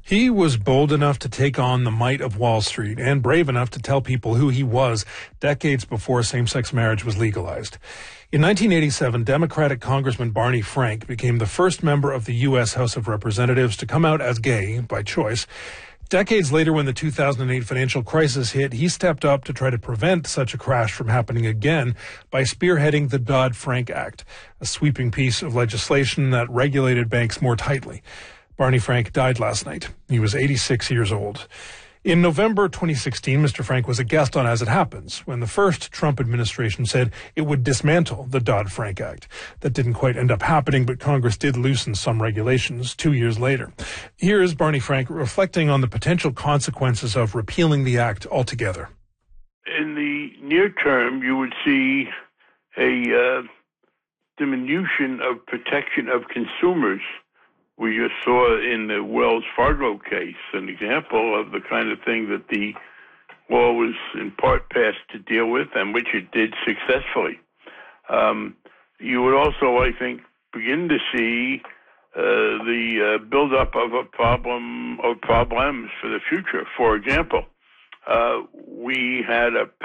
He was bold enough to take on the might of Wall Street and brave enough to tell people who he was decades before same-sex marriage was legalized. In 1987, Democratic Congressman Barney Frank became the first member of the U.S. House of Representatives to come out as gay by choice. Decades later, when the 2008 financial crisis hit, he stepped up to try to prevent such a crash from happening again by spearheading the Dodd-Frank Act, a sweeping piece of legislation that regulated banks more tightly. Barney Frank died last night. He was 86 years old. In November 2016, Mr. Frank was a guest on As It Happens, when the first Trump administration said it would dismantle the Dodd-Frank Act. That didn't quite end up happening, but Congress did loosen some regulations 2 years later. Here is Barney Frank reflecting on the potential consequences of repealing the act altogether. In the near term, you would see a diminution of protection of consumers. We just saw in the Wells Fargo case an example of the kind of thing that the law was in part passed to deal with, and which it did successfully. You would also, I think, begin to see the buildup of a problem or problems for the future. For example, we had a